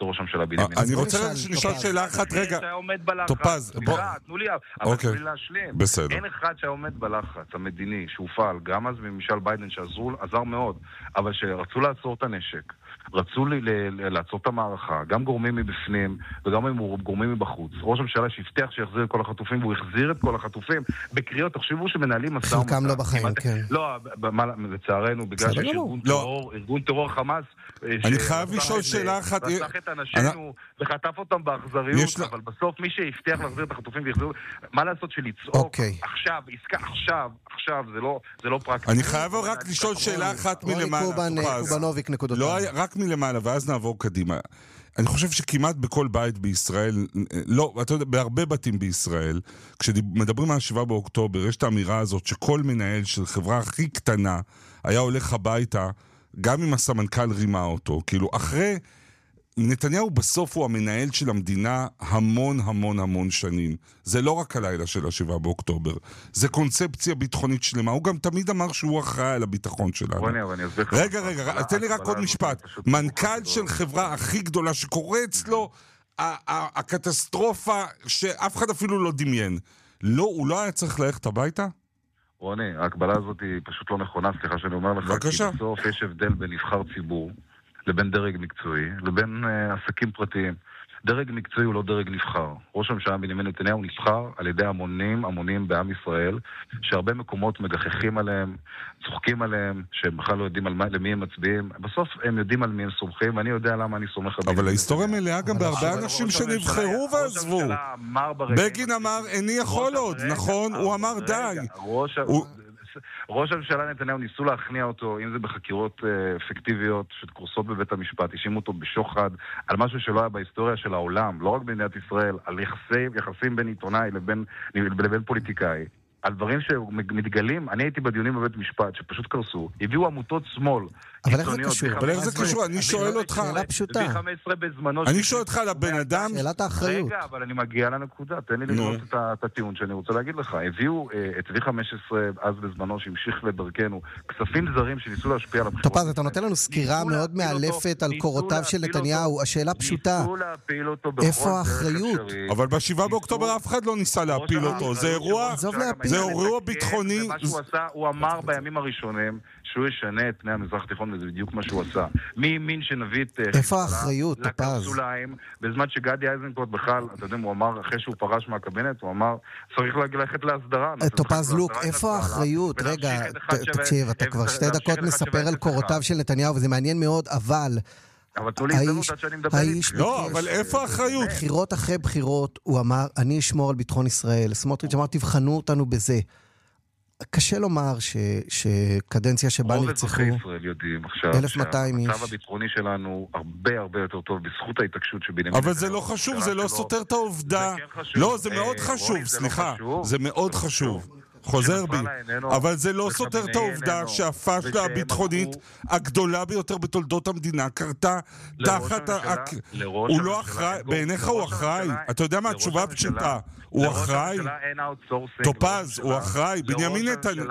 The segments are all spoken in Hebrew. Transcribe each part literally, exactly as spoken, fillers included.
בתור ראש הממשלה בנימין. אני רוצה לשאול שאלה אחת רגע. טופז, בוא. תנו לי, אבל תנו לי להשלים. בסדר. אין אחד שעומד בלחץ המדיני שהופעל, גם אז ממשל ביידן שעזר מאוד, אבל שרצו לעצור את הנשק. רצו לי לעצור את המערכה, גם גורמים מבפנים וגם גורמים מבחוץ. ראש הממשלה שהבטיח שיחזיר את כל החטופים, והוא החזיר את כל החטופים בקריאות. תחשבו שמנהלים משא ומתן. חלקם לא בחיים, כן. לא, לצערנו, בגלל שיש ארגון טרור, ארגון טרור חמאס, אני חייב לשאול שאלה אחת. רצח את אנשינו וחטף אותם באכזריות, אבל בסוף מי שהבטיח להחזיר את החטופים ויחזירו, מה לעשות שלצעוק עכשיו, עסקה עכשיו, עכשיו, זה לא פרקטי. אני חייב רק לשאול שאלה אחת מלמעלה. קובנוביק נקודותיים. לא, רק מלמעלה, ואז נעבור קדימה. אני חושב שכמעט בכל בית בישראל, לא, אתה יודע, בהרבה בתים בישראל, כשמדברים על שבעה באוקטובר, יש את האמירה הזאת שכל מנהל של חברה הכי קטנה היה הולך הביתה, גם אם הסמנכ"ל רימה אותו. כאילו, אחרי, נתניהו בסוף הוא המנהל של המדינה המון המון המון שנים. זה לא רק הלילה של השבעה באוקטובר. זה קונספציה ביטחונית שלמה. הוא גם תמיד אמר שהוא אחראי על הביטחון שלנו. רגע, רגע, תן לי רק עוד משפט. מנכ"ל של חברה הכי גדולה שקורה אצלו, הקטסטרופה שאף אחד אפילו לא דמיין. לא, הוא לא היה צריך ללכת הביתה? רוני, ההקבלה הזאת היא פשוט לא נכונה, סליחה שאני אומר לך. בבקשה. כי בסוף יש הבדל בין נבחר ציבור לבין דרג מקצועי, לבין uh, עסקים פרטיים. דרג מקצועי הוא לא דרג נבחר. ראש הממשלה בנימין נתניהו נבחר על ידי המונים, המונים בעם ישראל, שהרבה מקומות מגחכים עליהם, צוחקים עליהם, שהם בכלל לא יודעים על מה, למי הם מצביעים. בסוף הם יודעים על מי הם סומכים, ואני יודע למה אני סומך על... אבל ההיסטוריה מלאה גם בהרבה אנשים שנבחרו ועזבו. בגין אמר, איני יכול עוד, נכון? הוא אמר די. ראש הממשלה נתניהו ניסו להכניע אותו, אם זה בחקירות אפקטיביות שקורסות בבית המשפט, האשימו אותו בשוחד על משהו שלא היה בהיסטוריה של העולם, לא רק במדינת ישראל, על יחסי, יחסים בין עיתונאי לבין, לבין פוליטיקאי. על דברים שמתגלים, אני הייתי בדיונים בבית משפט שפשוט קרסו, הביאו עמותות שמאל. אבל איך זה קשור? אבל איך זה קשור? אני שואל אותך... שאלה פשוטה. אני שואל אותך על הבן אדם... שאלת האחריות. רגע, אבל אני מגיע לנקודה, תן לי לגלות את הטיעון שאני רוצה להגיד לך. הביאו את וי חמש עשרה אז בזמנו שהמשיך לדרכנו, כספים זרים שניסו להשפיע על הבחירות. טופז, אתה נותן לנו סקירה מאוד מאלפת על קורותיו של נתניהו. השאלה פשוטה. ניסו להפיל אותו בכל איפה האחריות? אבל בשבעה באוקטובר אף אחד לא ניסה להפיל אותו. זה אירוע... זה אירוע ביטחוני. הוא אמר בימים הראשונים שהוא ישנה את פני המזרח התיכון, וזה בדיוק מה שהוא עשה. מי האמין שנביא את... איפה האחריות, טופז? לקרסוליים, בזמן שגדי איזנקוט בכלל, אתה יודע, הוא אמר, אחרי שהוא פרש מהקבינט, הוא אמר, צריך ללכת להסדרה. טופז לוק, איפה האחריות? רגע, תקשיב, אתה כבר שתי דקות מספר על קורותיו של נתניהו, וזה מעניין מאוד, אבל... אבל תנו לי הזדמנות עד שאני מדבר. לא, אבל איפה האחריות? בחירות אחרי בחירות, הוא אמר, אני אשמור על ביטחון ישראל. סמוטריץ' אמר, תבחנו אותנו בזה. קשה לומר שקדנציה שבה נרצחו... רוב אזרחי ישראל יודעים עכשיו אלף ומאתיים איש. שהמצב הביטחוני שלנו הרבה הרבה יותר טוב בזכות ההתעקשות שבנימין... אבל זה לא חשוב, זה לא סותר את העובדה. לא, זה מאוד חשוב, סליחה. זה מאוד חשוב. חוזר בי. אבל זה לא סותר את העובדה שהפשלה הביטחונית הגדולה ביותר בתולדות המדינה קרתה תחת... הוא לא אחראי, בעיניך הוא אחראי. אתה יודע מה, התשובה פשוטה. הוא אחראי. טופז, הוא אחראי. בנימין נתניהו...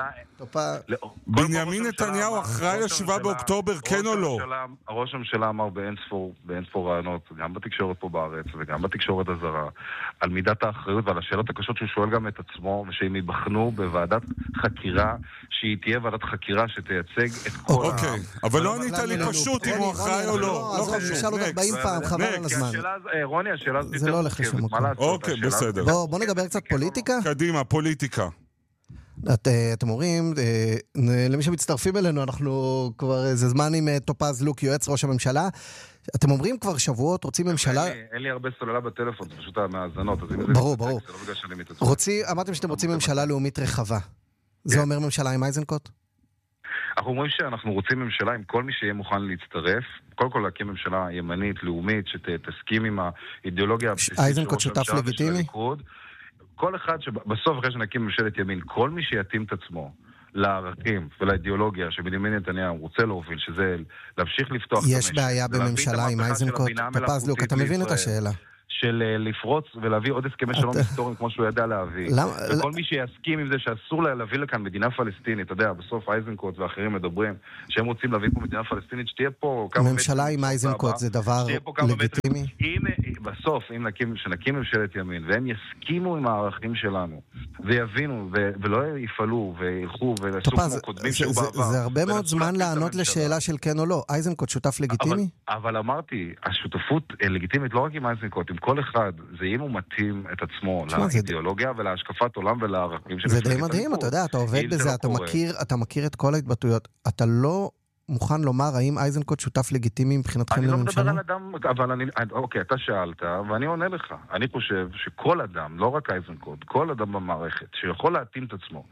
בנימין נתניהו אחראי לשבעה באוקטובר, כן או לא? ראש הממשלה אמר באינספור רעיונות, גם בתקשורת פה בארץ וגם בתקשורת הזרה, על מידת האחריות ועל השאלות הקשות שהוא שואל גם את עצמו, ושהם ייבחנו בוועדת חקירה, שהיא תהיה ועדת חקירה שתייצג את כל העם. אוקיי, אבל לא ענית לי פשוט אם הוא אחראי או לא. לא חשוב, נשאל עוד ארבעים פעם, חבל על הזמן. רוני, השאלה הזאת זה לא הולך לשום מקום. אוקיי, בסדר. בוא נדבר קצת פוליטיקה. קדימה, פוליטיקה. את, אתם אומרים, למי שמצטרפים אלינו, אנחנו כבר איזה זמן עם טופז לוק, יועץ ראש הממשלה. אתם אומרים כבר שבועות, רוצים ממשלה... אין לי הרבה סוללה בטלפון, זה פשוט המאזנות. ברור, ברור. אמרתם שאתם רוצים ממשלה לאומית רחבה. זה אומר ממשלה עם איזנקוט? אנחנו אומרים שאנחנו רוצים ממשלה עם כל מי שיהיה מוכן להצטרף. קודם כל להקים ממשלה ימנית, לאומית, שתסכים עם האידיאולוגיה הבסיסית איזנקוט שותף לגיטימי? כל אחד שבסוף אחרי שנקים ממשלת ימין, כל מי שיתאים את עצמו לערכים ולאידיאולוגיה שבנימין נתניהו רוצה להוביל, שזה להמשיך לפתוח את המשק. יש בעיה בממשלה עם איזנקוט? טופז לוק, אתה מבין את השאלה? של לפרוץ ולהביא עוד הסכמי שלום היסטוריים כמו שהוא ידע להביא. וכל מי שיסכים עם זה שאסור להביא לכאן מדינה פלסטינית, אתה יודע, בסוף אייזנקוט ואחרים מדברים שהם רוצים להביא פה מדינה פלסטינית, שתהיה פה כמה מטרים. ממשלה עם אייזנקוט זה דבר לגיטימי? בסוף, אם שנקים ממשלת ימין, והם יסכימו עם הערכים שלנו, ויבינו, ולא יפעלו, וילכו, ולעשו כמו קודמים שהוא בעבר. זה הרבה מאוד זמן לענות לשאלה של כן או לא. אייזנקוט שותף לגיטימי? אבל אמרתי, השותפות לגיטימית לא רק עם אייזנקוט, עם כל אחד, זה אם הוא מתאים את עצמו לאידיאולוגיה ולהשקפת עולם ולערכים של... זה די מדהים, אתה יודע, אתה עובד בזה, אתה מכיר את כל ההתבטאויות. אתה לא מוכן לומר האם אייזנקוט שותף לגיטימי מבחינתכם לממשלה? אני לא מדבר על אדם, אבל אני... אוקיי, אתה שאלת, ואני עונה לך. אני חושב שכל אדם, לא רק אייזנקוט, כל אדם במערכת, שיכול להתאים את עצמו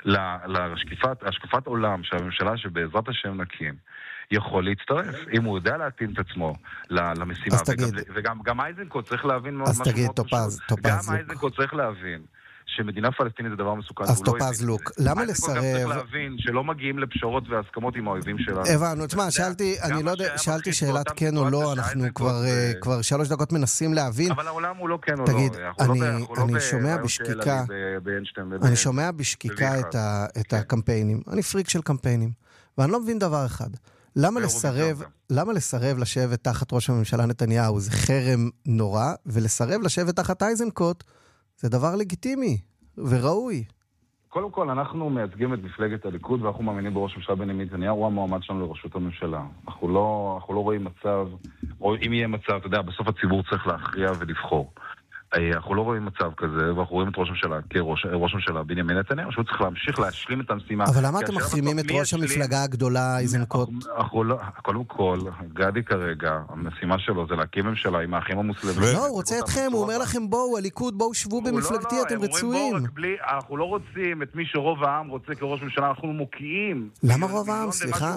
להשקפת עולם של הממשלה שבעזרת השם נקים, יכול להצטרף, אם הוא יודע להתאים את עצמו למשימה. וגם אייזנקוט צריך להבין מאוד משהו מאוד פשוט. גם אייזנקוט צריך להבין שמדינה פלסטינית זה דבר מסוכן. אז טופז לוק, למה לסרב... אייזנקוט צריך להבין שלא מגיעים לפשרות והסכמות עם האויבים שלנו. הבנו, תשמע, שאלתי, אני לא יודע, שאלתי שאלת כן או לא, אנחנו כבר שלוש דקות מנסים להבין. אבל העולם הוא לא כן או לא. תגיד, אני שומע בשקיקה, אני שומע בשקיקה את הקמפיינים. אני פריק של קמפיינים, ואני לא מבין דבר אחד. למה לסרב, למה לסרב לשבת תחת ראש הממשלה נתניהו? זה חרם נורא, ולסרב לשבת תחת אייזנקוט זה דבר לגיטימי וראוי. קודם כל, אנחנו מייצגים את מפלגת הליכוד, ואנחנו מאמינים בראש הממשלה בנימין נתניהו, הוא המועמד שלנו לראשות הממשלה. אנחנו לא, אנחנו לא רואים מצב, או אם יהיה מצב, אתה יודע, בסוף הציבור צריך להכריע ולבחור. אנחנו לא רואים מצב כזה, ואנחנו רואים את ראש הממשלה כראש הממשלה בנימין נתניהו, שהוא צריך להמשיך להשלים את המשימה. אבל למה אתם מחרימים את ראש המפלגה הגדולה, אייזנקוט? קודם כל, גדי כרגע, המשימה שלו זה להקים ממשלה עם האחים המוסלמים. לא, הוא רוצה אתכם, הוא אומר לכם בואו, הליכוד, בואו שבו במפלגתי, אתם רצויים. אנחנו לא רוצים את מי שרוב העם רוצה כראש ממשלה, אנחנו מוקיעים. למה רוב העם, סליחה?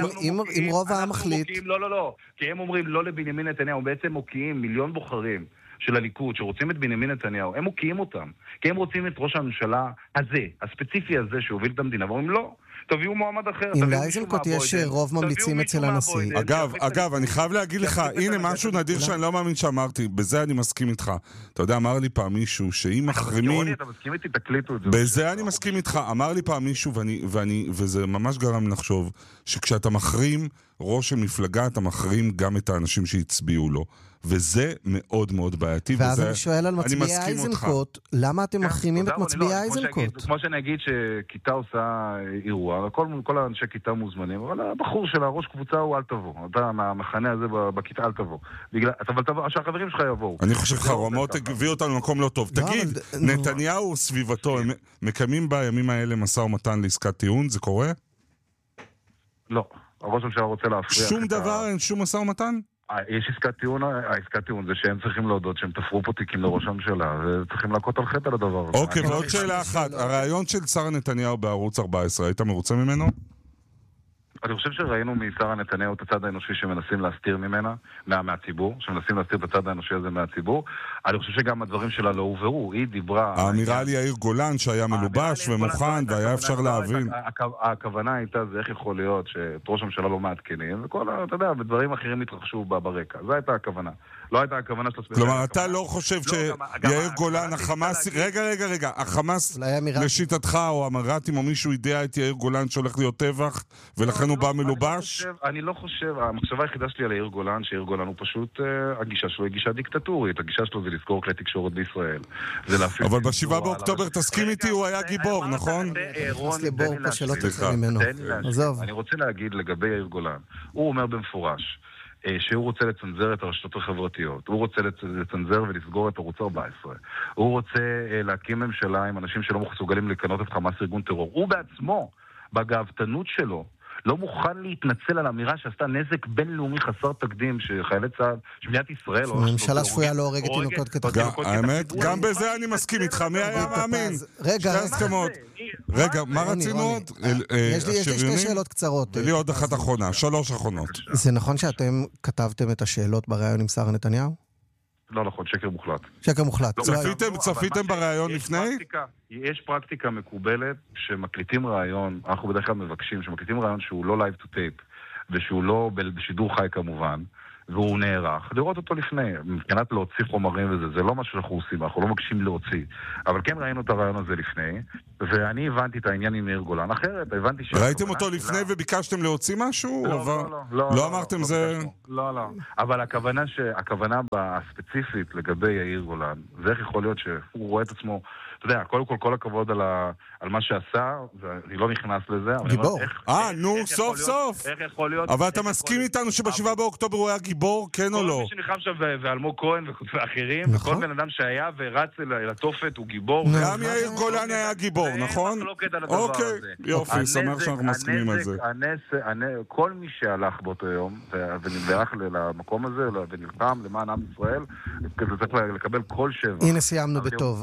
אם רוב העם מחליט... לא, לא, לא, כי הם אומרים לא לבנימין נתניהו, בעצם מוקיעים מיליון בוחרים של הליכוד, שרוצים את בנימין נתניהו, הם מוקיעים אותם, כי הם רוצים את ראש הממשלה הזה, הספציפי הזה שהוביל את המדינה, ואומרים לא, תביאו מועמד אחר. אם לאייזנקוט יש רוב ממליצים אצל הנשיא. אגב, אגב, אני חייב להגיד לך, הנה משהו נדיר שאני לא מאמין שאמרתי, בזה אני מסכים איתך. אתה יודע, אמר לי פעם מישהו, שאם מחרימים... אתה מסכים איתי, תקליטו את זה. בזה אני מסכים איתך. אמר לי פעם מישהו, וזה ממש גרם לחשוב, שכשאתה מחרים ראש המפלגה, אתה מחרים גם את האנשים שהצביעו לו. וזה מאוד מאוד בעייתי. ואז אני שואל על מצביעי אייזנקוט, למה אתם מחרימים את מצביעי אייזנקוט? כמו שנגיד שכיתה עושה אירוע, כל האנשי כיתה מוזמנים, אבל הבחור של הראש קבוצה הוא אל תבוא. אתה מהמחנה הזה בכיתה אל תבוא. אבל שהחברים שלך יבואו. אני חושב חרמות הביא אותנו למקום לא טוב. תגיד, נתניהו וסביבתו, הם מקיימים בימים האלה משא ומתן לעסקת טיעון, זה קורה? לא. הראש הממשלה רוצה להפריח. שום דבר, אין שום משא ומתן? יש עסקת טיעון, העסקת טיעון זה שהם צריכים להודות שהם תפרו פה תיקים לראש הממשלה, וצריכים להכות על חטא על הדבר הזה. אוקיי, ועוד שאלה אחת, הרעיון של שרה נתניהו בערוץ ארבע עשרה, היית מרוצה ממנו? אני חושב שראינו משרה נתניהו את הצד האנושי שמנסים להסתיר ממנה, מה, מהציבור, שמנסים להסתיר את הצד האנושי הזה מהציבור. אני חושב שגם הדברים שלה לא הובהרו, היא דיברה... האמירה על יאיר גולן שהיה מלובש ומוכן והיה אפשר להבין. הכוונה הייתה זה איך יכול להיות שאת ראש הממשלה לא מעדכנים, וכל, אתה יודע, ודברים אחרים התרחשו ברקע. זו הייתה הכוונה. לא הייתה הכוונה של... כלומר, אתה לא חושב שיאיר גולן, החמאס... רגע, רגע, רגע, החמאס לשיטתך או המראטים או מישהו ידע את יאיר גולן שהולך להיות טבח ולכן הוא בא מלובש? אני לא חושב, המחשבה היחידה שלי על יאיר גולן, שיאיר גולן הוא פשוט, הגישה שלו היא גישה דיקטטורית, הגישה שלו זה לסגור כלי תקשורת בישראל. אבל בשבעה באוקטובר, תסכים איתי, הוא היה גיבור, נכון? אני רוצה להגיד לגבי יאיר גולן, הוא אומר במפורש שהוא רוצה לצנזר את הרשתות החברתיות, הוא רוצה לצנזר ולסגור את ערוץ ארבע עשרה, הוא רוצה להקים ממשלה עם אנשים שלא מסוגלים לקנות את חמאס ארגון טרור, הוא בעצמו, בגאוותנות שלו, לא מוכן להתנצל על אמירה שעשתה נזק בינלאומי חסר תקדים שחיילי צה"ל, שמדינת ישראל... ממשלה שפויה לא הורגת תינוקות כתחתית. האמת, גם בזה אני מסכים איתך, מי היה מאמין? רגע, רגע, מה רצינו עוד? יש לי שתי שאלות קצרות. לי עוד אחת אחרונה, שלוש אחרונות. זה נכון שאתם כתבתם את השאלות בראיון עם שרה נתניהו? לא נכון, שקר מוחלט. שקר מוחלט. צפיתם בראיון לפני? יש פרקטיקה מקובלת שמקליטים ראיון, אנחנו בדרך כלל מבקשים, שמקליטים ראיון שהוא לא live to tape, ושהוא לא בשידור חי כמובן, והוא נערך, לראות אותו לפני. מבחינת להוציא חומרים וזה, זה לא משהו שאנחנו עושים, אנחנו לא מבקשים להוציא. אבל כן ראינו את הרעיון הזה לפני, ואני הבנתי את העניין עם יאיר גולן אחרת, הבנתי ש... ראיתם אותו לפני וביקשתם להוציא משהו? לא, לא, לא. לא אמרתם זה... לא, לא. אבל הכוונה הכוונה הספציפית לגבי יאיר גולן, זה איך יכול להיות שהוא רואה את עצמו, אתה יודע, קודם כל כל הכבוד על, ה, על מה שעשה, ואני לא נכנס לזה. גיבור. אה, נו, איך סוף סוף. איך יכול להיות... אבל אתה מסכים איתנו שבשבעה באוקטובר הוא היה גיבור, כן או לא? כל מי שנלחם שם ואלמוג כהן ואחרים, וכל בן אדם שהיה ורץ לתופת הוא גיבור. גם יאיר גולן היה גיבור, נכון? אוקיי, יופי, שמח שאנחנו מסכימים על זה. כל מי שהלך באותו יום, ונלך למקום הזה, ונלחם למען עם ישראל, צריך לקבל כל שבח. הנה סיימנו בטוב.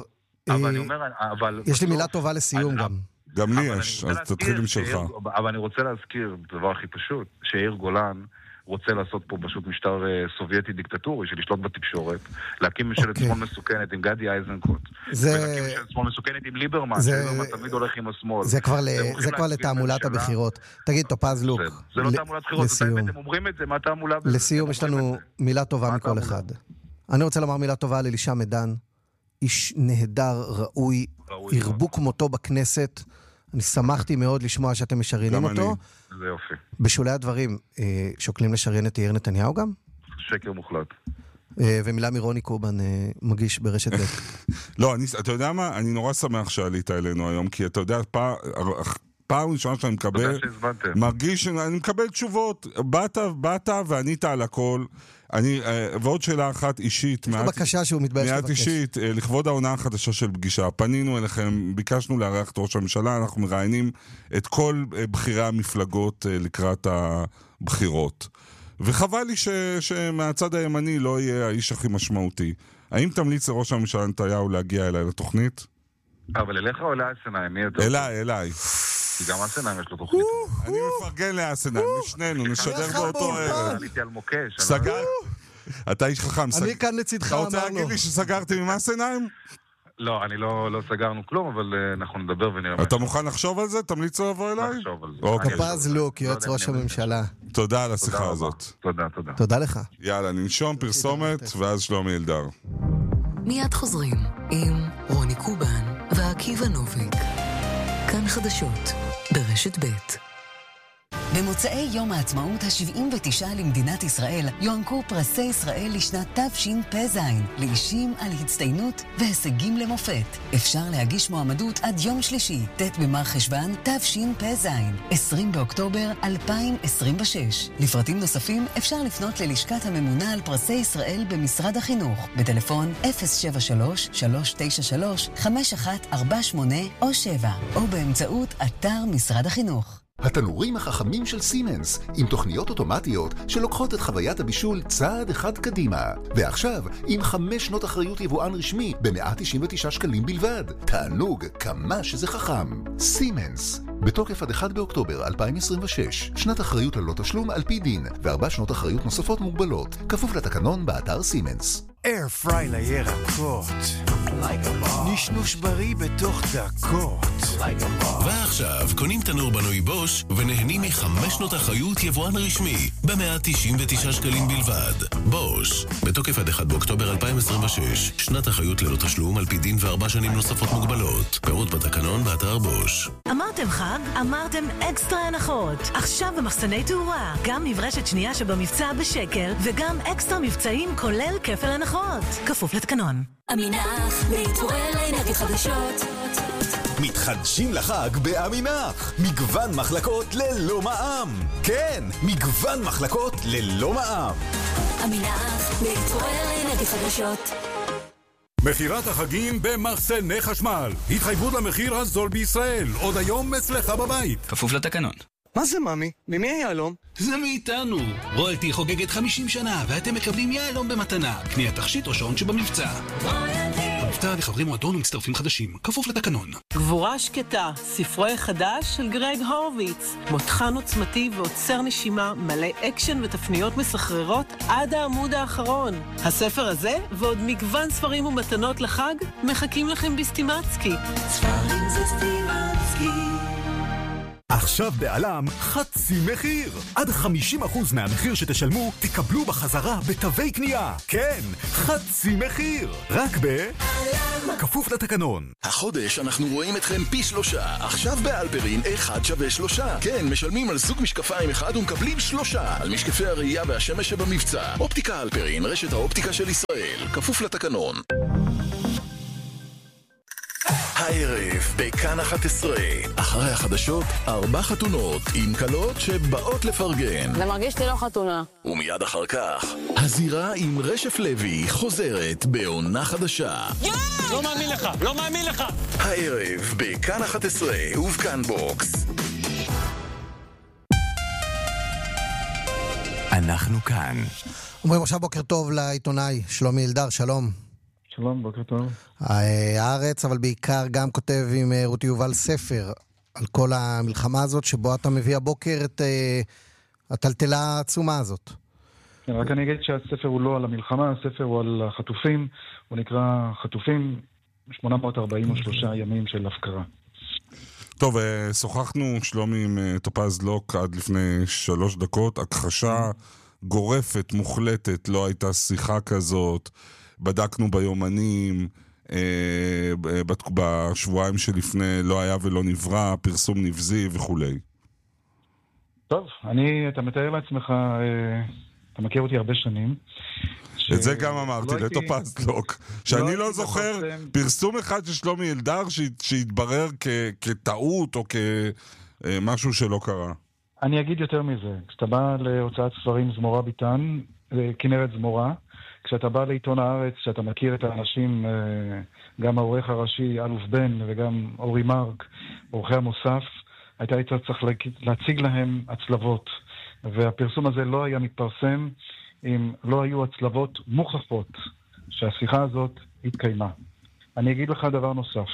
יש לי מילה טובה לסיום גם. גם לי יש, אז תתחיל עם שלך. אבל אני רוצה להזכיר, דבר הכי פשוט, שיאיר גולן רוצה לעשות פה פשוט משטר סובייטי דיקטטורי, של לשלוט בתקשורת, להקים ממשלת שמאל מסוכנת עם גדי איזנקוט, ולהקים ממשלת שמאל מסוכנת עם ליברמן, שליברמן תמיד הולך עם השמאל. זה כבר לתעמולת הבחירות. תגיד, טופז לוק. זה לא תעמולת בחירות, אתם אומרים את זה, מה תעמולה? לסיום, יש לנו מילה טובה מכל אחד. אני רוצה לומר מילה טובה על אלישע מדן. איש נהדר, ראוי, הרבו כמותו בכנסת. אני שמחתי מאוד לשמוע שאתם משריינים אותו. זה יופי. בשולי הדברים, שוקלים לשריין את יאיר נתניהו גם? שקר מוחלט. ומילה מרוני קובן מגיש ברשת ב'. לא, אתה יודע מה? אני נורא שמח שעלית אלינו היום, כי אתה יודע, פעם ראשונה שאני מקבל, מרגיש, אני מקבל תשובות. באת, באת וענית על הכל. אני, ועוד שאלה אחת אישית, מעט, בקשה שהוא מתבייש מעט לבקש. אישית, לכבוד העונה החדשה של פגישה. פנינו אליכם, ביקשנו לארח את ראש הממשלה, אנחנו מראיינים את כל בחירי המפלגות לקראת הבחירות. וחבל לי ש, שמהצד הימני לא יהיה האיש הכי משמעותי. האם תמליץ לראש הממשלה נתניהו להגיע אליי לתוכנית? אבל אליך או לאסנאי? מי יותר? אליי, אליי. כי גם אסנאי יש לו תוכנית. אני מפרגן לאסנאי, משנינו, נשדר באותו ערב. עליתי על מוקש. סגר? אתה איש חכם. אני כאן לצדך, אמרנו. אתה רוצה להגיד לי שסגרתם עם אסנאים? לא, אני לא סגרנו כלום, אבל אנחנו נדבר ונראה. אתה מוכן לחשוב על זה? תמליץ לבוא אליי? לחשוב על זה. טופז לוק, יועץ ראש הממשלה. תודה על השיחה הזאת. תודה, תודה. תודה לך. יאללה, ננשום פרסומת, ואז שלומי אלדר. מיד חוזרים עם רוני קובן ועקיבא נוביק. כאן חדשות ברשת ב'. במוצאי יום העצמאות ה-שבעים ותשע למדינת ישראל יוענקו פרסי ישראל לשנת תשפ"ז לאישים על הצטיינות והישגים למופת. אפשר להגיש מועמדות עד יום שלישי, ט' במר חשוון תשפ"ז, עשרים באוקטובר אלפיים עשרים ושש. לפרטים נוספים אפשר לפנות ללשכת הממונה על פרסי ישראל במשרד החינוך בטלפון אפס שבע שלוש שלוש תשע שלוש חמש אחת ארבע שמונה או שבע או באמצעות אתר משרד החינוך. התנורים החכמים של סימנס, עם תוכניות אוטומטיות שלוקחות את חוויית הבישול צעד אחד קדימה. ועכשיו, עם חמש שנות אחריות יבואן רשמי ב-מאה תשעים ותשעה שקלים בלבד. תענוג, כמה שזה חכם. סימנס, בתוקף עד אחד באוקטובר אלפיים עשרים ושש, שנת אחריות ללא תשלום על פי דין, וארבע שנות אחריות נוספות מוגבלות, כפוף לתקנון באתר סימנס. אייר פריי לירקות, נשנוש בריא בתוך דקות. ועכשיו קונים תנור בנוי בוש ונהנים מחמש שנות אחריות יבואן רשמי ב-מאה תשעים ותשעה שקלים בלבד. בוש, בתוקף עד אחד באוקטובר אלפיים עשרים ושש, שנת אחריות ללא תשלום על פי דין וארבע שנים נוספות מוגבלות, פירוט בתקנון באתר בוש. אמרתם חג? אמרתם אקסטרה הנחות. עכשיו במחסני תאורה, גם מברשת שנייה שבמבצע בשקל וגם אקסטרה מבצעים כולל כפל הנחות. כפוף לתקנון. אמינח, להתעורר לאנרגיות חדשות. מתחדשים לחג באמינח. מגוון מחלקות ללא מע"מ. כן, מגוון מחלקות ללא מע"מ. אמינח, להתעורר לאנרגיות חדשות. מחירת החגים במחסני חשמל. התחייבות למחיר הזול בישראל. עוד היום אצלך בבית. כפוף לתקנון. מה זה ממי? ממי היהלום? זה מאיתנו. רויאלטי חוגגת חמישים שנה ואתם מקבלים יהלום במתנה. קניית תכשיט או שעון שבמבצע. המבצע לחברים מועדון ומצטרפים חדשים. כפוף לתקנון. גבורה שקטה, ספרו החדש של גרג הורוביץ. מותחן עוצמתי ועוצר נשימה, מלא אקשן ותפניות מסחררות עד העמוד האחרון. הספר הזה ועוד מגוון ספרים ומתנות לחג מחכים לכם בסטימצקי. ספרים זה סטימצקי. עכשיו בעלם חצי מחיר. עד חמישים אחוז מהמחיר שתשלמו תקבלו בחזרה בתווי קנייה. כן, חצי מחיר. רק בעלם. כפוף לתקנון. החודש אנחנו רואים אתכם פי שלושה. עכשיו באלפרין אחד שווה שלושה. כן, משלמים על זוג משקפיים אחד ומקבלים שלושה. על משקפי הראייה והשמש שבמבצע. אופטיקה אלפרין, רשת האופטיקה של ישראל. כפוף לתקנון. הערב בכאן אחת עשרה, אחרי החדשות, ארבע חתונות עם קלות שבאות לפרגן. זה מרגיש לי לא חתונה. ומיד אחר כך, הזירה עם רשף לוי חוזרת בעונה חדשה. לא מאמין לך, לא מאמין לך. הערב בכאן אחת עשרה ובכאן בוקס. אנחנו כאן. אומרים עכשיו בוקר טוב לעיתונאי שלומי אלדר, שלום. שלום, בוקר טוב. הארץ, אבל בעיקר גם כותב עם רותי יובל ספר על כל המלחמה הזאת, שבו אתה מביא הבוקר את הטלטלה העצומה הזאת. כן, רק אני אגיד שהספר הוא לא על המלחמה, הספר הוא על החטופים, הוא נקרא חטופים שמונה מאות ארבעים ושלושה ימים של הפקרה. טוב, שוחחנו שלומי עם טופז לוק עד לפני שלוש דקות, הכחשה גורפת, מוחלטת, לא הייתה שיחה כזאת, בדקנו ביומנים, אה, בשבועיים שלפני לא היה ולא נברא, פרסום נבזי וכו'. טוב, אני, אתה מתאר לעצמך, אה, אתה מכיר אותי הרבה שנים. ש... את זה גם אמרתי, לא לטופז לוק, שאני לא, לא זוכר בפרסם... פרסום אחד של שלומי אלדר שהתברר כ... כטעות או כמשהו שלא קרה. אני אגיד יותר מזה, כשאתה בא להוצאת ספרים זמורה ביטן, כנרת זמורה, כשאתה בא לעיתון הארץ, כשאתה מכיר את האנשים, גם העורך הראשי, אלוף בן, וגם אורי מרק, עורכי המוסף, היית היית צריך להציג להם הצלבות. והפרסום הזה לא היה מתפרסם אם לא היו הצלבות מוכחות שהשיחה הזאת התקיימה. אני אגיד לך דבר נוסף.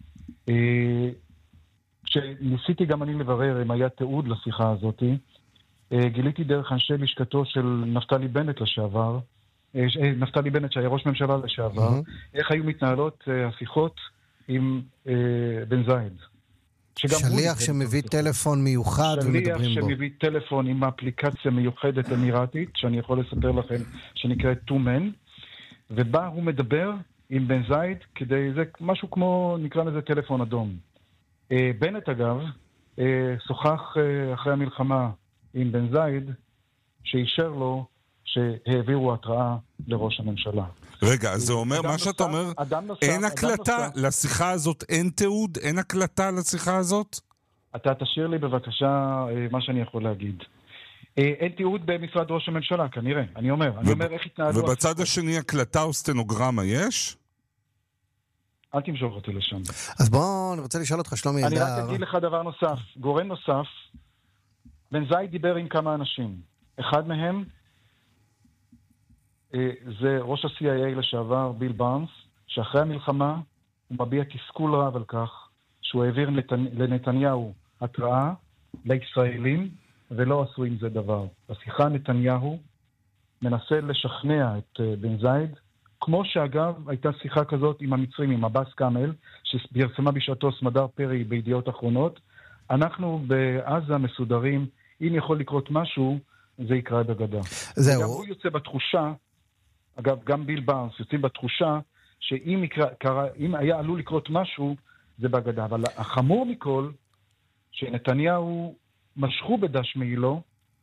כשניסיתי גם אני לברר אם היה תיעוד לשיחה הזאת, גיליתי דרך אנשי לשכתו של נפתלי בנט לשעבר, נפתלי בנט שהיה ראש ממשלה לשעבר, איך היו מתנהלות השיחות עם בן זייד. שליח שמביא טלפון מיוחד ומדברים בו. שליח שמביא טלפון עם אפליקציה מיוחדת אמירתית, שאני יכול לספר לכם, שנקראת טומן, ובה הוא מדבר עם בן זייד, כדי, זה משהו כמו, נקרא לזה טלפון אדום. בנט אגב, שוחח אחרי המלחמה עם בן זייד, שאישר לו שהעבירו התראה לראש הממשלה. רגע, אז זה אומר, מה שאתה אומר, אין הקלטה לשיחה הזאת, אין תיעוד, אין הקלטה לשיחה הזאת? אתה תשאיר לי בבקשה מה שאני יכול להגיד. אין תיעוד במשרד ראש הממשלה, כנראה, אני אומר. אני אומר איך התנהלו... ובצד השני הקלטה או סטנוגרמה יש? אל תמשוך אותי לשם. אז בוא, אני רוצה לשאול אותך, שלומי אלדר. אני רק אגיד לך דבר נוסף. גורם נוסף, בן זייד דיבר עם כמה אנשים. אחד מהם זה ראש ה-סי איי איי לשעבר, ביל בארנס, שאחרי המלחמה הוא מביע תסכול רב על כך שהוא העביר לנתניהו התראה לישראלים, ולא עשו עם זה דבר. בשיחה נתניהו מנסה לשכנע את בן זייד, כמו שאגב הייתה שיחה כזאת עם המצרים, עם אבאס קאמל, שפרסמה בשעתו סמדר פרי בידיעות אחרונות. אנחנו בעזה מסודרים, אם יכול לקרות משהו, זה יקרה בגדה. זהו. גם הוא יוצא בתחושה, אגב, גם ביל בארנס יוצאים בתחושה, שאם יקרה, קרה, אם היה עלול לקרות משהו, זה בגדה. אבל החמור מכל, שנתניהו משכו בדש מעילו,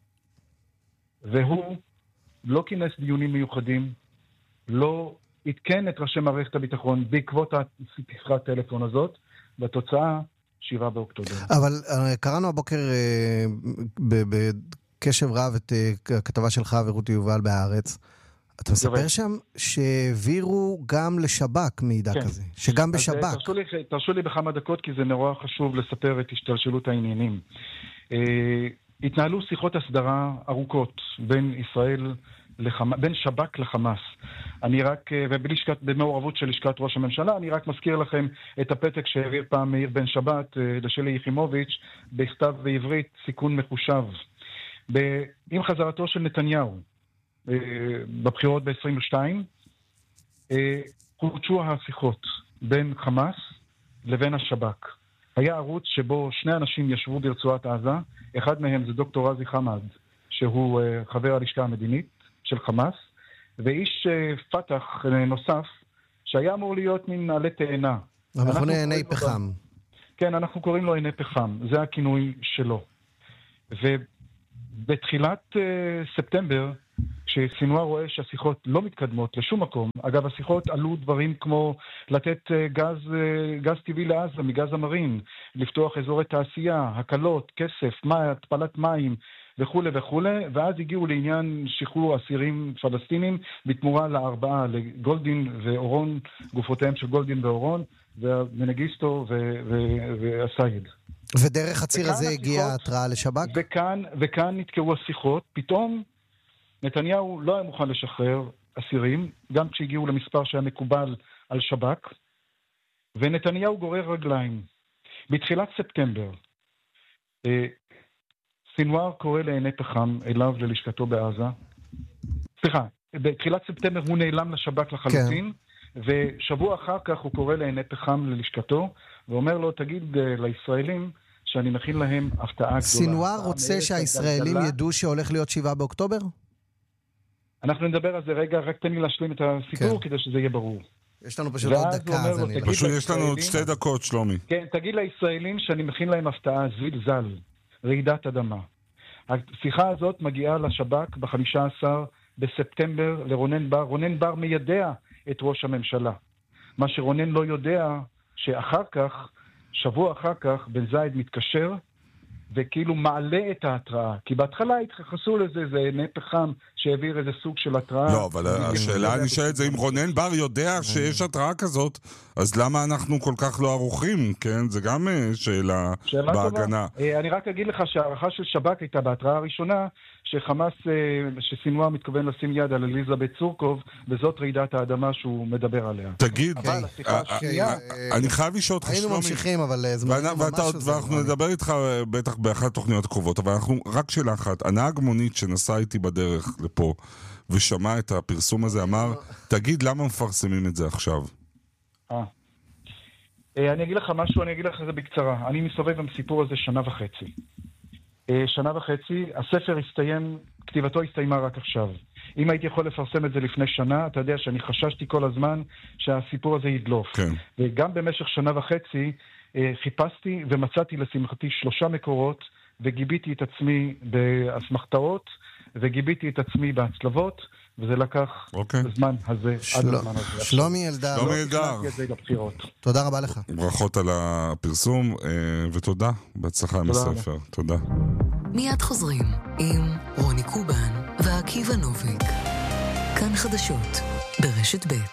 והוא לא כינס דיונים מיוחדים, לא התקן את ראשי מערכת הביטחון בעקבות השיחת טלפון הזאת, בתוצאה שבעה באוקטובר. אבל קראנו הבוקר בקשב רב את הכתבה שלך ורותי יובל בהארץ. אתה מספר שם שהעבירו גם לשב"כ מידע כזה, שגם בשב"כ. תרשו לי בכמה דקות, כי זה נורא חשוב לספר את השתלשלות העניינים. התנהלו שיחות הסדרה ארוכות בין ישראל לחמאס, בין שב"כ לחמאס. אני רק, ובמעורבות של לשכת ראש הממשלה, אני רק מזכיר לכם את הפתק שהעביר פעם מאיר בן שבת לשלי יחימוביץ' בכתב בעברית סיכון מחושב. עם חזרתו של נתניהו בבחירות ב-עשרים ושתיים, חודשו השיחות בין חמאס לבין השב"כ. היה ערוץ שבו שני אנשים ישבו ברצועת עזה, אחד מהם זה דוקטור רזי חמד, שהוא חבר הלשכה המדינית של חמאס, ואיש פתח נוסף, שהיה אמור להיות מן עלי תאנה. המכונה עיני פחם. כן, אנחנו קוראים לו עיני פחם, זה הכינוי שלו. ובתחילת uh, ספטמבר, כשסינואר רואה שהשיחות לא מתקדמות לשום מקום, אגב, השיחות עלו דברים כמו לתת uh, גז, uh, גז טבעי לעזה מגז המרין, לפתוח אזורי תעשייה, הקלות, כסף, מה, התפלת מים וכו' וכו', ואז הגיעו לעניין שחרור אסירים פלסטינים בתמורה לארבעה, לגולדין ואורון, גופותיהם של גולדין ואורון, ומנגיסטו והסייד. ודרך הציר הזה הגיעה התראה לשב"כ? וכאן, וכאן נתקעו השיחות. פתאום נתניהו לא היה מוכן לשחרר אסירים, גם כשהגיעו למספר שהיה מקובל על שב"כ, ונתניהו גורר רגליים. בתחילת ספטמבר, סינואר קורא לעיני פחם אליו ללשכתו בעזה. סליחה, בתחילת ספטמבר הוא נעלם לשב"כ לחלוטין, כן. ושבוע אחר כך הוא קורא לעיני פחם ללשכתו, ואומר לו, תגיד לישראלים שאני מכין להם הפתעה גדולה. סינואר רוצה שהישראלים ידעו שהולך להיות שבעה באוקטובר? אנחנו נדבר על זה רגע, רק תן לי להשלים את הסיפור, כן. כדי שזה יהיה ברור. יש לנו פשוט עוד דקה, אז אני... פשוט יש לנו עוד שתי דקות, שלומי. כן, תגיד לישראלים שאני מכין להם הפתעה זלזל, רעידת אדמה. השיחה הזאת מגיעה לשב"כ ב-חמישה עשר בספטמבר לרונן בר. רונן בר מיידע את ראש הממשלה. מה שרונן לא יודע, שאחר כך, שבוע אחר כך, בן זייד מתקשר, וכאילו מעלה את ההתראה. כי בהתחלה התחסו לזה, זה עיני פחם שהעביר איזה סוג של התראה. לא, אבל השאלה נשאלת זה, אם רונן בר יודע שיש התראה כזאת, אז למה אנחנו כל כך לא ערוכים, כן? זה גם שאלה בהגנה. אני רק אגיד לך שהערכה של שב"כ הייתה בהתראה הראשונה, שחמאס, שסינואר מתכוון לשים יד על אליזבת צורקוב, וזאת רעידת האדמה שהוא מדבר עליה. תגיד, אני חייב לשאול אותך, היינו ממשיכים, אבל זמן ממש עוזר. ואנחנו נדבר איתך בטח באחת התוכניות הקרובות, אבל אנחנו, רק שאלה אחת, הנהג מונית שנסע איתי בדרך לפה, ושמע את הפרסום הזה, אמר, תגיד למה מפרסמים את זה עכשיו? אה. אני אגיד לך משהו, אני אגיד לך זה בקצרה. אני מסובב עם סיפור הזה שנה וחצי. שנה וחצי, הספר הסתיים, כתיבתו הסתיימה רק עכשיו. אם הייתי יכול לפרסם את זה לפני שנה, אתה יודע שאני חששתי כל הזמן שהסיפור הזה ידלוף. כן. וגם במשך שנה וחצי חיפשתי ומצאתי לשמחתי שלושה מקורות, וגיביתי את עצמי באסמכתאות, וגיביתי את עצמי בהצלבות, וזה לקח אוקיי. בזמן הזה, של... עד הזמן הזה. שלומי אלדר. שלומי אלדר. תודה רבה לך. ברכות על הפרסום, ותודה. בהצלחה עם הספר. תודה. מיד חוזרים עם רוני קובן ועקיבא נוביק. כאן חדשות, ברשת ב'.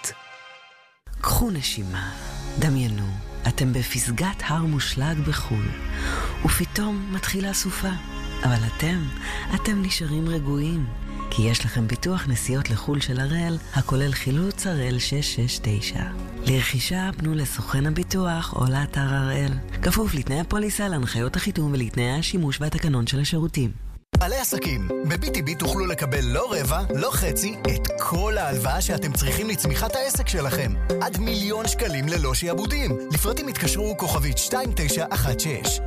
קחו נשימה, דמיינו, אתם בפסגת הר מושלג בחול, ופתאום מתחילה סופה. אבל אתם, אתם נשארים רגועים, כי יש לכם ביטוח נסיעות לחול של הראל, הכולל חילוץ הראל שש שש תשע. לרכישה פנו לסוכן הביטוח או לאתר הראל. כפוף לתנאי הפוליסה, להנחיות החיתום ולתנאי השימוש והתקנון של השירותים. בעלי עסקים, ב-בי טי בי תוכלו לקבל לא רבע, לא חצי, את כל ההלוואה שאתם צריכים לצמיחת העסק שלכם. עד מיליון שקלים ללא שיעבודים. לפרטים התקשרו כוכבית שתיים תשע אחת שש.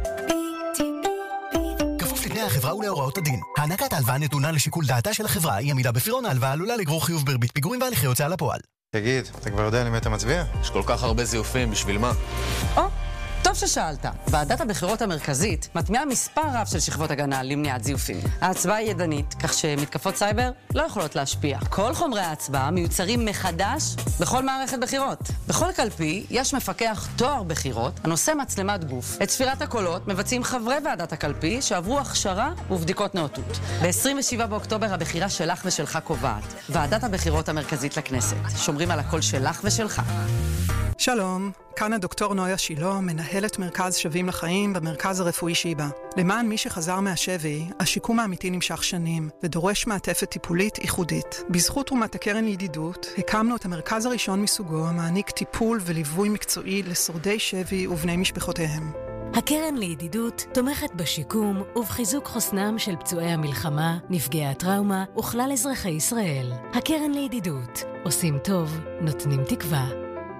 החברה ולהוראות הדין. הענקת ההלוואה נתונה לשיקול דעתה של החברה. אי עמידה בפירעון ההלוואה עלולה לגרור חיוב בריבית פיגורים והליכי הוצאה לפועל. תגיד, אתה כבר יודע למי אתה מצביע? יש כל כך הרבה זיופים, בשביל מה? או, טוב ששאלת. ועדת הבחירות המרכזית מטמיעה מספר רב של שכבות הגנה למניעת זיופים. ההצבעה היא ידנית, כך שמתקפות סייבר לא יכולות להשפיע. כל חומרי ההצבעה מיוצרים מחדש בכל מערכת בחירות. בכל קלפי יש מפקח תואר בחירות הנושא מצלמת גוף. את ספירת הקולות מבצעים חברי ועדת הקלפי שעברו הכשרה ובדיקות נאותות. ב-עשרים ושבעה באוקטובר הבחירה שלך ושלך קובעת. ועדת הבחירות המרכזית לכנסת. שומרים על הקול שלך ושלך. שלום, כאן הדוקטור נויה שילה, מנהלת מרכז שווים לחיים במרכז הרפואי שיבא. למען מי שחזר מהשבי, השיקום האמיתי נמשך שנים ודורש מעטפת טיפולית ייחודית. בזכות תרומת הקרן לידידות, הקמנו את המרכז הראשון מסוגו המעניק טיפול וליווי מקצועי לשורדי שבי ובני משפחותיהם. הקרן לידידות תומכת בשיקום ובחיזוק חוסנם של פצועי המלחמה, נפגעי הטראומה וכלל אזרחי ישראל. הקרן לידידות, עושים טוב, נותנים תקווה.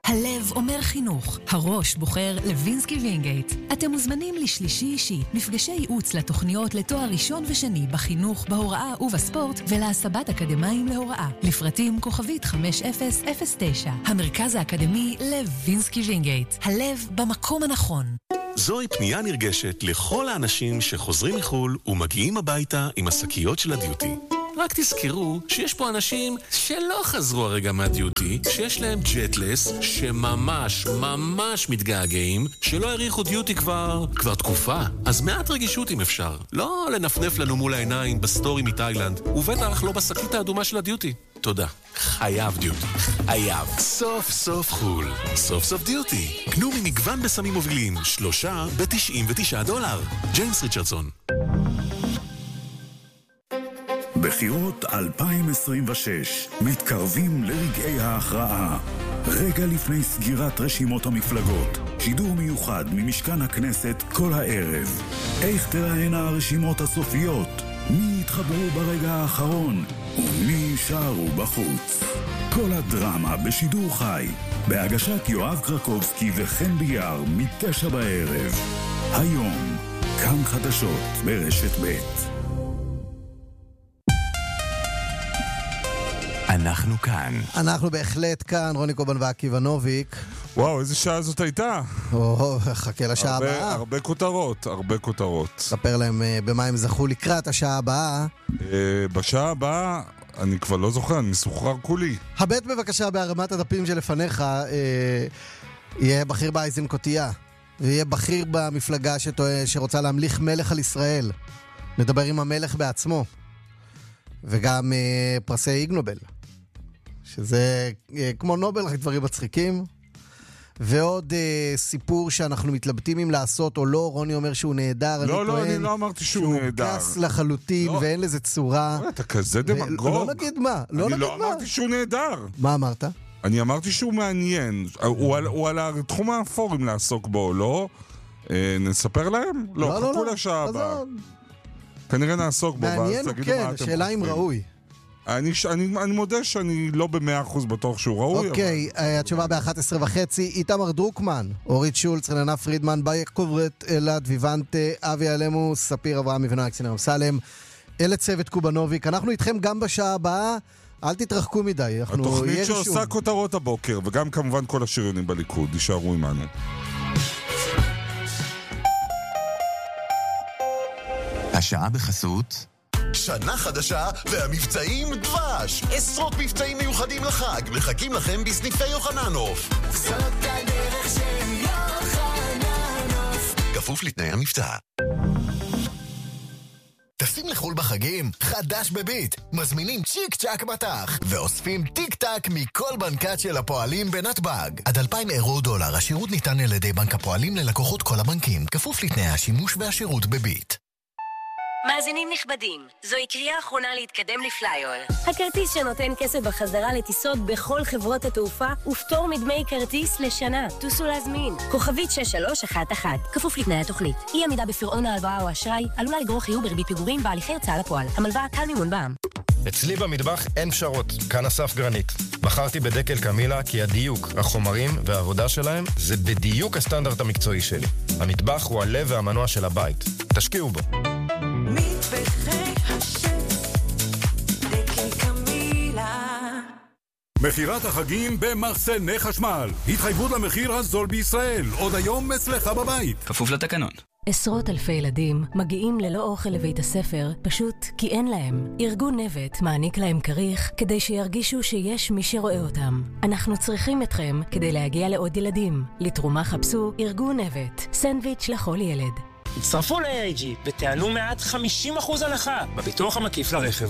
הלב אומר חינוך, הראש בוחר לוינסקי וינגייט. אתם מוזמנים לשלישי אישי, מפגשי ייעוץ לתוכניות לתואר ראשון ושני בחינוך, בהוראה ובספורט ולהסבת אקדמיים להוראה. לפרטים כוכבית חמש אפס אפס תשע. המרכז האקדמי לוינסקי וינגייט. הלב במקום הנכון. זוהי פנייה נרגשת לכל האנשים שחוזרים מחול ומגיעים הביתה עם השקיות של הדיוטי. רק תזכרו שיש פה אנשים שלא חזרו הרגע מהדיוטי, שיש להם ג'טלס, שממש ממש מתגעגעים, שלא העריכו דיוטי כבר, כבר תקופה. אז מעט רגישות אם אפשר. לא לנפנף לנו מול העיניים בסטורי מתאילנד, ובטח לא בשקית האדומה של הדיוטי. תודה. חייב דיוטי. חייב. סוף סוף חול. סוף סוף דיוטי. קנו ממגוון בסמים מובילים, שלושה ב-תשעים ותשעה דולר. ג'יימס ריצ'רדסון. בחירות אלפיים עשרים ושש מתקרבים לרגעי ההכרעה. רגע לפני סגירת רשימות המפלגות. שידור מיוחד ממשכן הכנסת כל הערב. איך תראינה הרשימות הסופיות? מי יתחברו ברגע האחרון? ומי יישארו בחוץ? כל הדרמה בשידור חי. בהגשת יואב קרקובסקי וחן ביאר מתשע בערב. היום, כאן חדשות ברשת ב'. אנחנו כאן. אנחנו בהחלט כאן, רוני קובן ועקיבא נוביק. וואו, איזה שעה זאת הייתה? או, חכה לשעה הרבה, הבאה. הרבה כותרות, הרבה כותרות. ספר להם במה הם זכו לקראת השעה הבאה. בשעה הבאה, אני כבר לא זוכר, אני מסוחרר כולי. הבט בבקשה בהרמת הדפים שלפניך, אה, יהיה בכיר באיזנקוטיה, ויהיה בכיר במפלגה שטוע, שרוצה להמליך מלך על ישראל. נדבר עם המלך בעצמו. וגם אה, פרסי איג נובל. שזה אה, כמו נובל, רק דברים מצחיקים. ועוד אה, סיפור שאנחנו מתלבטים אם לעשות או לא. רוני אומר שהוא נהדר. לא, אני לא, טוען אני לא אמרתי שהוא נהדר. שהוא קס לחלוטין, לא. ואין לזה צורה. אתה כזה דמגוג. לא נגיד מה, לא אני נגיד לא מה. אמרתי שהוא נהדר. מה אמרת? אני אמרתי שהוא מעניין. הוא על, הוא על התחום האפור אם לעסוק בו, לא? אה, נספר להם? לא, לא, חכו לא, לשעה לא. הבאה. כנראה נעסוק בו. מעניין הוא כן, השאלה אם ראוי. אני, אני, אני מודה שאני לא במאה אחוז בטוח שהוא ראוי. אוקיי, אבל... התשובה ב-אחת עשרה וחצי, איתמר דרוקמן, אורית שולץ, רננה פרידמן, ביי קוברט, אלעד ויבנטה, אבי אלמוס, ספיר אברהם ונועה קסינר אמסלם, אלה צוות קובנוביק. אנחנו איתכם גם בשעה הבאה, אל תתרחקו מדי. התוכנית שעושה שוב. כותרות הבוקר, וגם כמובן כל השריונים בליכוד, יישארו עמנו. השעה בחסות שנה חדשה והמבצעים דבש. עשרות מבצעים מיוחדים לחג מחכים לכם בסניפי יוחננוף. זאת הדרך של יוחננוף. כפוף לתנאי המבצע. טסים לחול בחגים? חדש בביט. מזמינים צ'יק צ'ק בתח ואוספים טיק טק מכל בנקת של הפועלים בנתב"ג. עד אלפיים אירו דולר. השירות ניתן על ידי בנק הפועלים ללקוחות כל הבנקים. כפוף לתנאי השימוש והשירות בביט. מאזינים נכבדים, זוהי קריאה אחרונה להתקדם לפליול. הכרטיס שנותן כסף בחזרה לטיסות בכל חברות התעופה ופטור מדמי כרטיס לשנה. טוסו להזמין. כוכבית שש שלוש אחת אחת. כפוף לתנאי התוכנית. אי עמידה בפירעון ההלוואה או אשראי עלולה לגרור חיוב בריבית פיגורים בהליכי הוצאה לפועל. המלוואה קל מימון בע"מ. אצלי במטבח אין פשרות, כאן אסף גרנית. בחרתי בדקל קמילה כי הדיוק, החומרים והעבודה שלהם זה בדיוק הסטנדרט המקצועי שלי. המטבח הוא הלב והמנוע של הבית. תשקיעו בו. מטבחי השף, דקל קמילה. מחירת החגים במחסני חשמל. התחייבות למחיר הזול בישראל. עוד היום אצלך בבית. כפוף לתקנון. עשרות אלפי ילדים מגיעים ללא אוכל לבית הספר פשוט כי אין להם. ארגון נבט מעניק להם כריך כדי שירגישו שיש מי שרואה אותם. אנחנו צריכים אתכם כדי להגיע לעוד ילדים. לתרומה חפשו ארגון נבט. סנדוויץ' לכל ילד. הצטרפו ל-איי איי ג'י ותענו מעט חמישים אחוז הנחה בביטוח המקיף לרכב.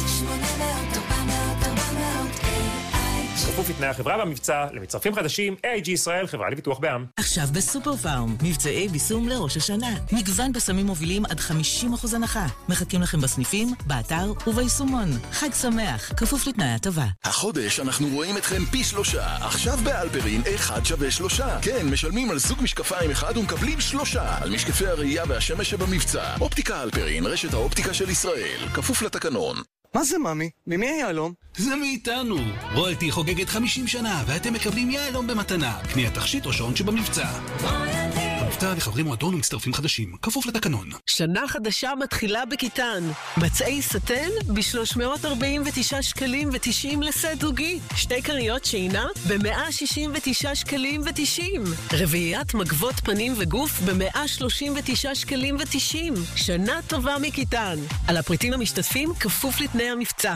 כפוף לתנאי החברה במבצע, למצטרפים חדשים, איי איי ג'י ישראל, חברה לביטוח בע"מ. עכשיו בסופר פארם, מבצעי ביסום לראש השנה. מגוון בסמים מובילים עד חמישים אחוז הנחה. מחכים לכם בסניפים, באתר וביישומון. חג שמח, כפוף לתנאי הטבה. החודש אנחנו רואים אתכם פי שלושה. עכשיו באלפרין, אחד שווה שלושה. כן, משלמים על סוג משקפיים אחד ומקבלים שלושה. על משקפי הראייה והשמש שבמבצע. אופטיקה אלפרין, רשת האופטיקה של ישראל. כפוף לתקנון. מה זה ממי? ממי היהלום? זה מאיתנו. רויאלטי חוגגת חמישים שנה ואתם מקבלים יהלום במתנה. קניית תכשיט או שעון שבמבצע. המבצע לחברי מועדון ומצטרפים חדשים, כפוף לתקנון. שנה חדשה מתחילה בכיתן. מצעי סטן ב-שלוש מאות ארבעים ותשעה שקלים ותשעים לסט זוגי. שתי קריות שינה ב-מאה שישים ותשעה שקלים ותשעים. רביעיית מגבות פנים וגוף ב-מאה שלושים ותשעה שקלים ותשעים. שנה טובה מכיתן. על הפריטים המשתתפים כפוף לתנאי המבצע.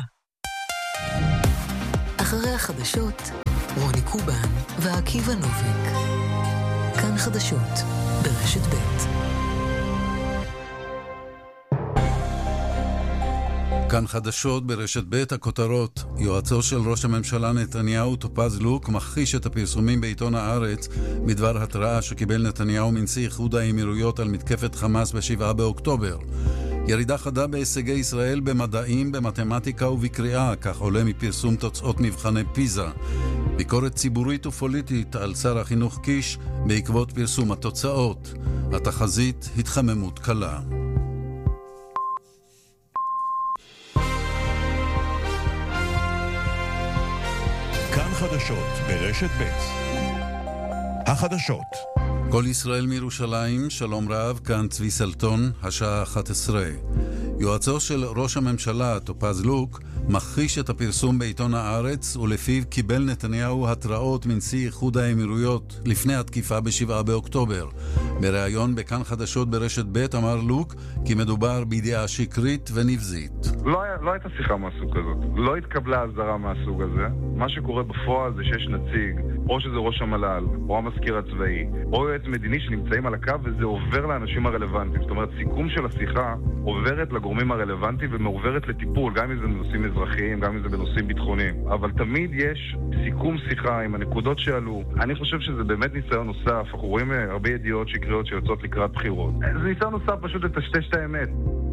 אחרי החדשות, רוני קובן ועקיבא נוביק. כאן חדשות ברשת ב'. כאן חדשות ברשת ב', הכותרות. יועצו של ראש הממשלה נתניהו טופז לוק מכחיש את הפרסומים בעיתון הארץ בדבר התראה שקיבל נתניהו מנשיא איחוד האמירויות על מתקפת חמאס בשבעה באוקטובר. ירידה חדה בהישגי ישראל במדעים, במתמטיקה ובקריאה, כך עולה מפרסום תוצאות מבחני פיזה. ביקורת ציבורית ופוליטית על שר החינוך קיש בעקבות פרסום התוצאות. התחזית, התחממות קלה. כאן חדשות ברשת ב'. החדשות. כל ישראל מירושלים, שלום רב, כאן צבי סלטון, השעה אחת עשרה. יועצו של ראש הממשלה, טופז לוק, מכחיש את הפרסום בעיתון הארץ, ולפיו קיבל נתניהו התראות מנשיא איחוד האמירויות לפני התקיפה בשבעה באוקטובר. בריאיון בכאן חדשות ברשת ב' אמר לוק כי מדובר בידיעה שקרית ונבזית. לא, לא הייתה שיחה מהסוג הזאת. לא התקבלה הזרה מהסוג הזה. מה שקורה בפועל זה שיש נציג, או שזה ראש המל"ל, או המזכיר הצבאי, או יועץ מדיני שנמצאים על הקו, וזה עובר לאנשים הרלוונטיים. זאת אומרת, סיכום של השיחה עוברת לגורמים הרלוונטיים ומעוברת לטיפול, גם אם זה בנושאים אזרחיים, גם אם זה בנושאים ביטחוניים. אבל תמיד יש סיכום שיחה עם הנקודות שעלו. אני חושב שזה באמת ניסיון נוסף. אנחנו רואים הרבה ידיעות שקריות שיוצאות לקראת בחירות. זה ניסיון נוסף פשוט לטשטש את האמת.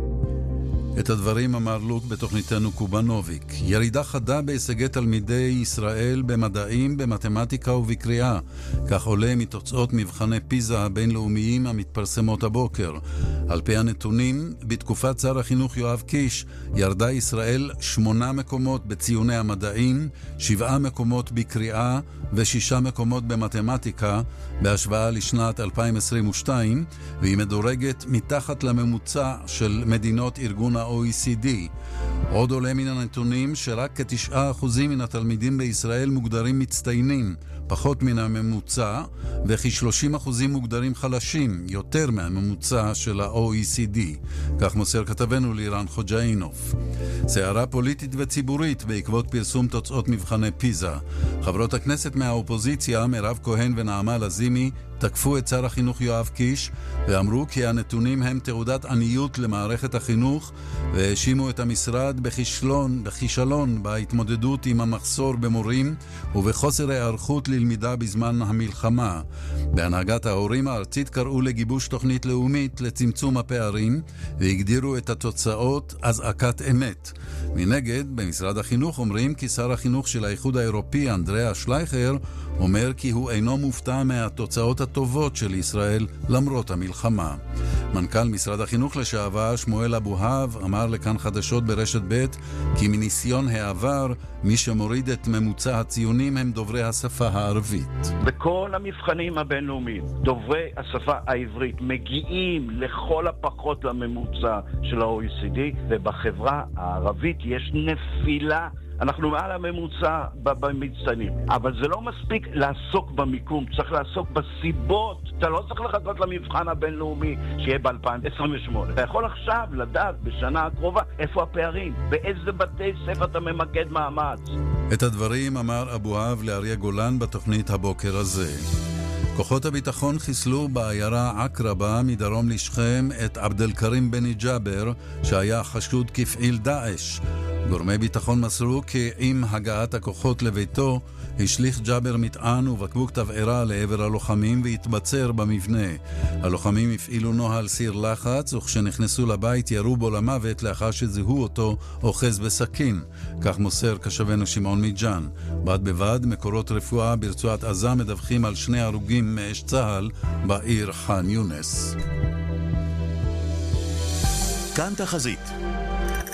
את הדברים אמר לוק בתוכניתנו קובן נוביק. ירידה חדה בהישגי תלמידי ישראל במדעים, במתמטיקה ובקריאה. כך עולה מתוצאות מבחני פיזה הבינלאומיים המתפרסמות הבוקר. על פי הנתונים, בתקופת שר החינוך יואב קיש, ירדה ישראל שמונה מקומות בציוני המדעים, שבעה מקומות בקריאה ושישה מקומות במתמטיקה, בהשוואה לשנת אלפיים עשרים ושתיים, והיא מדורגת מתחת לממוצע של מדינות ארגון ה-או אי סי די. עוד עולה מן הנתונים שרק כתשעה אחוזים מן התלמידים בישראל מוגדרים מצטיינים, פחות מן הממוצע, וכ-שלושים אחוזים מוגדרים חלשים, יותר מהממוצע של ה-או אי סי די. כך מוסר כתבנו לירן חוג'אינוף. סערה פוליטית וציבורית בעקבות פרסום תוצאות מבחני פיזה. חברות הכנסת מהאופוזיציה, מירב כהן ונעמה לזימי, תקפו את שר החינוך יואב קיש ואמרו כי הנתונים הם תעודת עניות למערכת החינוך, והאשימו את המשרד בכישלון, בכישלון בהתמודדות עם המחסור במורים ובחוסר הערכות ללמידה בזמן המלחמה. בהנהגת ההורים הארצית קראו לגיבוש תוכנית לאומית לצמצום הפערים והגדירו את התוצאות אזעקת אמת. מנגד, במשרד החינוך אומרים כי שר החינוך של האיחוד האירופי אנדריאה שלייכר אומר כי הוא אינו מופתע מהתוצאות הטובות של ישראל למרות המלחמה. מנכ"ל משרד החינוך לשעבר שמואל אבוהב אמר לכאן חדשות ברשת ב' כי מניסיון העבר מי שמוריד את ממוצע הציונים הם דוברי השפה הערבית. בכל המבחנים הבינלאומיים דוברי השפה העברית מגיעים לכל הפחות לממוצע של ה-או אי סי די, ובחברה הערבית יש נפילה. אנחנו מעל הממוצע במצטיינים, אבל זה לא מספיק לעסוק במיקום, צריך לעסוק בסיבות. אתה לא צריך לחכות למבחן הבינלאומי שיהיה ב-אלפיים עשרים ושמונה. אתה יכול עכשיו לדעת בשנה הקרובה איפה הפערים, באיזה בתי ספר אתה ממקד מאמץ. את הדברים אמר אבוהב לאריה גולן בתוכנית הבוקר הזה. כוחות הביטחון חיסלו בעיירה עקרבה מדרום לשכם את עבד אל-כרים בני ג'אבר שהיה חשוד כפעיל דאעש. גורמי ביטחון מסרו כי עם הגעת הכוחות לביתו השליך ג'אבר מטען ובקבוק תבערה לעבר הלוחמים והתבצר במבנה. הלוחמים הפעילו נוהל סיר לחץ וכשנכנסו לבית ירו בו למוות לאחר שזיהו אותו אוחז בסכין. כך מוסר קשבנו שמעון מיג'אן. בד בבד מקורות רפואה ברצועת עזה מדווחים על שני הרוגים מאש צהל בעיר חאן יונס. כאן תחזית.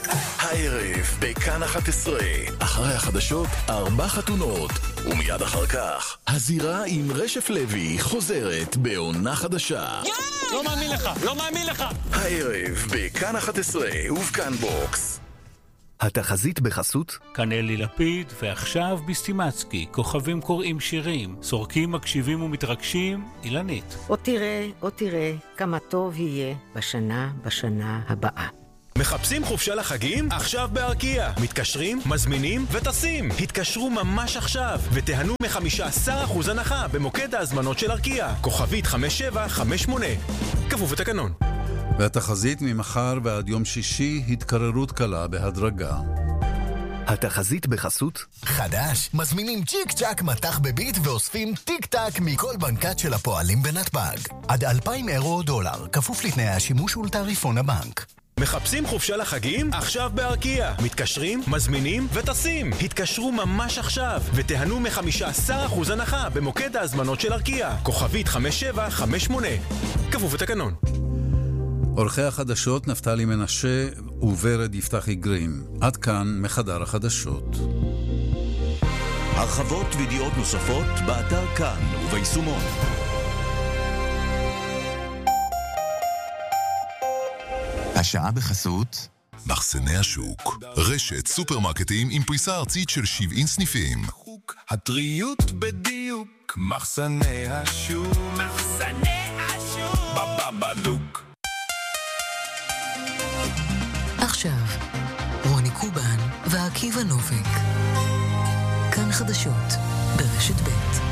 הערב בכאן אחת עשרה, אחרי החדשות, ארבע חתונות, ומיד אחר כך, הזירה עם רשף לוי חוזרת בעונה חדשה. לא מאמין לך, לא מאמין לך. הערב בכאן אחת עשרה ובכאן בוקס. התחזית בחסות כאן אלי לפיד, ועכשיו בסטימצקי, כוכבים קוראים שירים, סורקים מקשיבים ומתרגשים, אילנית. או תראה, או תראה, כמה טוב יהיה בשנה, בשנה הבאה. מחפשים חופשה לחגים? עכשיו בארקיע. מתקשרים, מזמינים וטסים. התקשרו ממש עכשיו ותיהנו מ-חמישה עשר אחוז הנחה במוקד ההזמנות של ארקיע. כוכבית חמש שבע חמש שמונה. כפוף לתקנון. והתחזית ממחר ועד יום שישי, התקררות קלה בהדרגה. התחזית בחסות חדש, מזמינים צ'יק צ'ק מתח בביט ואוספים טיק טק מכל בנקת של הפועלים בנתב"ג. עד אלפיים אירו או דולר, כפוף לתנאי השימוש ולתעריפון הבנק. מחפשים חופשה לחגים? עכשיו בארקיע. מתקשרים, מזמינים וטסים. התקשרו ממש עכשיו ותיהנו מ-חמישה עשר אחוז הנחה במוקד ההזמנות של ארקיע. כוכבית חמש שבע חמש שמונה. כפוף לתקנון. עורכי החדשות נפתלי מנשה וורד יפתחי גרים. עד כאן מחדר החדשות. הרחבות וידיעות נוספות באתר כאן וביישומון. השעה בחסות מחסני השוק, רשת סופרמרקטים עם פריסה ארצית של שבעים סניפים. הטריות בדיוק, מחסני השוק, מחסני השוק, בבבדוק. עכשיו, רוני קובן ועקיבא נוביק. כאן חדשות ברשת ב'.